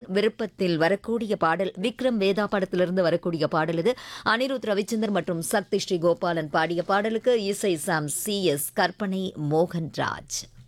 விருப்பத்தில் வரக்கூடிய பாடல் விக்ரம் வேதா படத்திலிருந்து வரக்கூடிய பாடல் இது. அனிருத் ரவிச்சந்தர் மற்றும் சக்தி ஸ்ரீ கோபாலன் பாடிய பாடலுக்கு இசை சாம் CS கற்பனை மோகன்ராஜ்.